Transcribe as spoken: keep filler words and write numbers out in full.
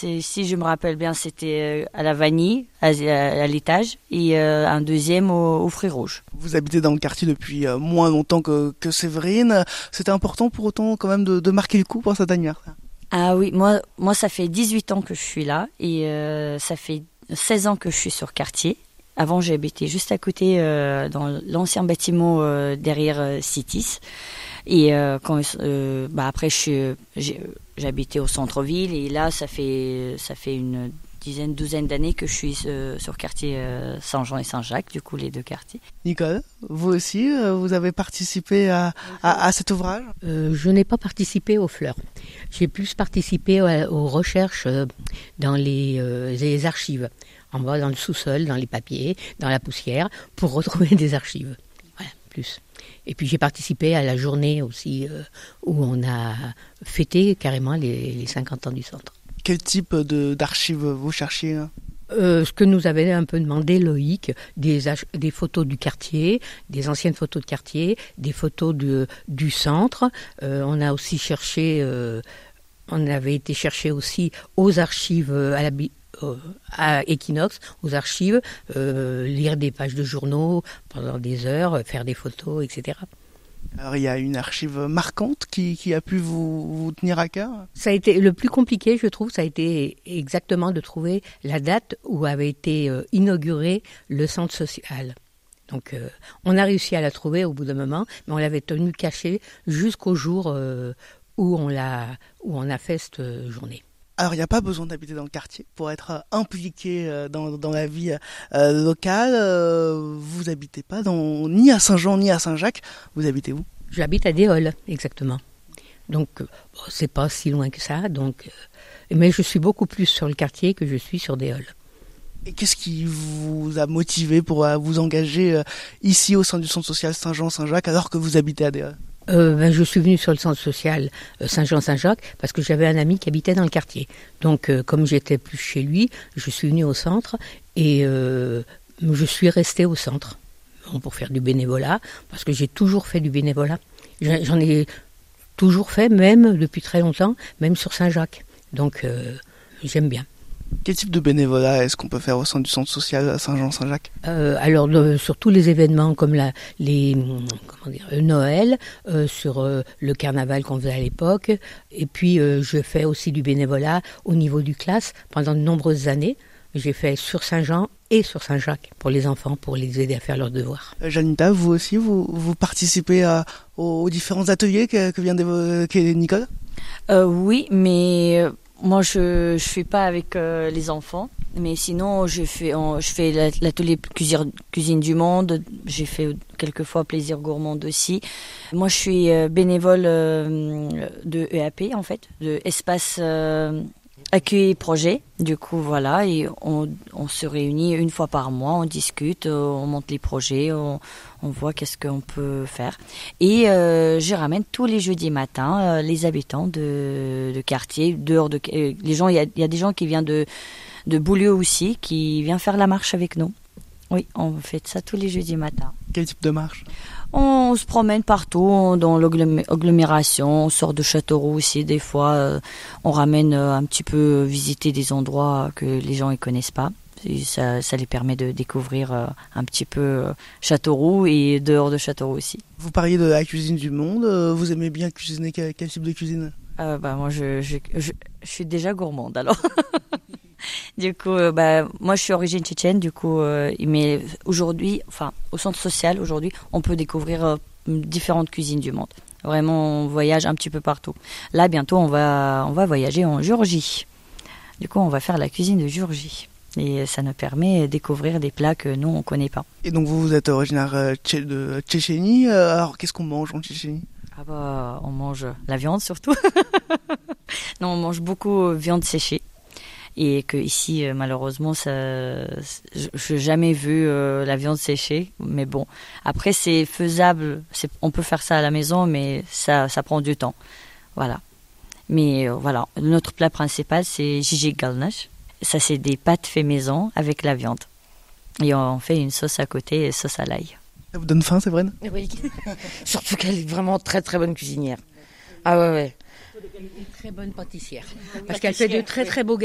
c'est, si je me rappelle bien, c'était à la vanille, à, à l'étage, et euh, un deuxième au, aux fruits rouges. Vous habitez dans le quartier depuis euh, moins longtemps que, que Séverine. C'était important pour autant quand même de, de marquer le coup pour cet anniversaire? Ah oui, moi, moi ça fait dix-huit ans que je suis là, et euh, ça fait seize ans que je suis sur quartier. Avant, j'habitais juste à côté, euh, dans l'ancien bâtiment euh, derrière euh, Citis. Et euh, quand, euh, bah après, je suis, j'ai, j'habitais au centre-ville, et là, ça fait, ça fait une dizaine, douzaine d'années que je suis euh, sur quartier euh, Saint-Jean et Saint-Jacques, du coup, les deux quartiers. Nicole, vous aussi, euh, vous avez participé à, à, à cet ouvrage? euh, Je n'ai pas participé aux fleurs. J'ai plus participé aux, aux recherches dans les, euh, les archives. En bas, dans le sous-sol, dans les papiers, dans la poussière, pour retrouver des archives. Voilà, plus. Et puis j'ai participé à la journée aussi, euh, où on a fêté carrément les, les cinquante ans du centre. Quel type de, d'archives vous cherchiez? euh, Ce que nous avait un peu demandé Loïc, des, ach- des photos du quartier, des anciennes photos de quartier, des photos de, du centre. Euh, on a aussi cherché, euh, on avait été chercher aussi aux archives à la bi- à Equinox, aux archives, euh, lire des pages de journaux pendant des heures, faire des photos, et cetera. Alors il y a une archive marquante qui, qui a pu vous, vous tenir à cœur? Ça a été le plus compliqué, je trouve, ça a été exactement de trouver la date où avait été euh, inauguré le centre social. Donc euh, on a réussi à la trouver au bout d'un moment, mais on l'avait tenu cachée jusqu'au jour euh, où on l'a, où on a fait cette euh, journée. Alors, il n'y a pas besoin d'habiter dans le quartier pour être impliqué dans, dans la vie euh, locale. Euh, vous n'habitez pas dans, ni à Saint-Jean ni à Saint-Jacques. Vous habitez où? J'habite à Déols, exactement. Donc, euh, bon, c'est pas si loin que ça. Donc, euh, mais je suis beaucoup plus sur le quartier que je suis sur Déols. Et qu'est-ce qui vous a motivé pour euh, vous engager euh, ici au sein du centre social Saint-Jean-Saint-Jacques alors que vous habitez à Déols? Euh, ben, je suis venue sur le centre social euh, Saint-Jean-Saint-Jacques parce que j'avais un ami qui habitait dans le quartier. Donc, euh, comme j'étais plus chez lui, je suis venue au centre et euh, je suis restée au centre bon, pour faire du bénévolat parce que j'ai toujours fait du bénévolat. J'en ai toujours fait, même depuis très longtemps, même sur Saint-Jacques. Donc, euh, j'aime bien. Quel type de bénévolat est-ce qu'on peut faire au sein du centre social Saint-Jean-Saint-Jacques? euh, Alors, le, sur tous les événements comme la, les, comment dire, Noël, euh, sur euh, le carnaval qu'on faisait à l'époque. Et puis, euh, je fais aussi du bénévolat au niveau du classe pendant de nombreuses années. J'ai fait sur Saint-Jean et sur Saint-Jacques pour les enfants, pour les aider à faire leurs devoirs. Euh, Janita, vous aussi, vous, vous participez à, aux différents ateliers que, que vient d'évoquer Nicole? euh, Oui, mais... Moi, je ne suis pas avec euh, les enfants, mais sinon, je fais, on, je fais l'atelier cuisine, cuisine du monde. J'ai fait quelquefois plaisir gourmand aussi. Moi, je suis euh, bénévole euh, de E A P, en fait, de Espace euh, Accueil et Projet. Du coup, voilà, et on, on se réunit une fois par mois, on discute, on monte les projets, on, on voit qu'est-ce qu'on peut faire. Et euh, je ramène tous les jeudis matins euh, les habitants de, de quartier, dehors de euh, les gens. Il y a, y a des gens qui viennent de de Beaulieu aussi, qui viennent faire la marche avec nous. Oui, on fait ça tous les jeudis matins. Quel type de marche? On se promène partout dans l'agglomération, on sort de Châteauroux aussi des fois. Euh, on ramène euh, un petit peu visiter des endroits que les gens ne connaissent pas. Et ça, ça les permet de découvrir euh, un petit peu euh, Châteauroux et dehors de Châteauroux aussi. Vous parliez de la cuisine du monde. Vous aimez bien cuisiner quel, quel type de cuisine? euh, bah, Moi, je, je, je, je suis déjà gourmande alors. Du coup, euh, bah, moi je suis origine tchétchène, du coup, euh, mais aujourd'hui, enfin, au centre social, aujourd'hui, on peut découvrir euh, différentes cuisines du monde. Vraiment, on voyage un petit peu partout. Là, bientôt, on va, on va voyager en Géorgie. Du coup, on va faire la cuisine de Géorgie. Et ça nous permet de découvrir des plats que nous, on ne connaît pas. Et donc, vous, vous êtes originaire de Tchétchénie. Alors, qu'est-ce qu'on mange en Tchétchénie? Ah bah, on mange la viande surtout. Non, on mange beaucoup de viande séchée. Et que ici, malheureusement, ça, je n'ai jamais vu euh, la viande séchée. Mais bon, après, c'est faisable. C'est, on peut faire ça à la maison, mais ça, ça prend du temps. Voilà. Mais euh, voilà, notre plat principal, c'est Jijik Galnash. Ça, c'est des pâtes fait maison avec la viande. Et on fait une sauce à côté, sauce à l'ail. Ça vous donne faim, Séverine? Oui. Surtout qu'elle est vraiment très très bonne cuisinière. Ah ouais, ouais. Une très bonne pâtissière. Parce qu'elle fait de très très beaux